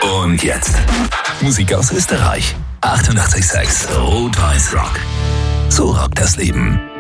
Und jetzt Musik aus Österreich. 88,6 Rot-Weiß Rock. So rockt das Leben.